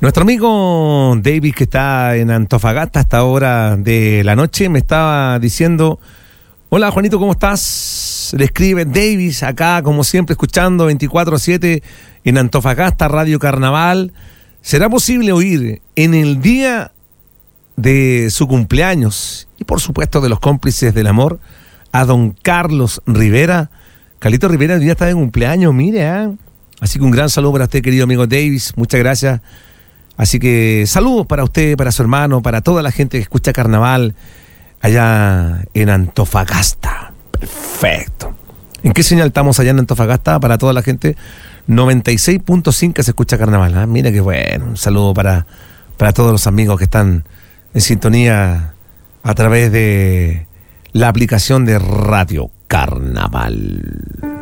Nuestro amigo David, que está en Antofagasta a esta hora de la noche, me estaba diciendo: hola Juanito, ¿cómo estás? Le escribe Davis acá, como siempre, escuchando 24/7 en Antofagasta, Radio Carnaval. ¿Será posible oír en el día de su cumpleaños y por supuesto de los cómplices del amor a don Carlos Rivera? Carlito Rivera el día está de cumpleaños, mire, Así que un gran saludo para usted, querido amigo Davis, muchas gracias. Así que saludos para usted, para su hermano, para toda la gente que escucha Carnaval allá en Antofagasta. Perfecto. ¿En qué señal estamos allá en Antofagasta? Para toda la gente, 96.5 se escucha Carnaval. Mira qué bueno. Un saludo para todos los amigos que están en sintonía a través de la aplicación de Radio Carnaval.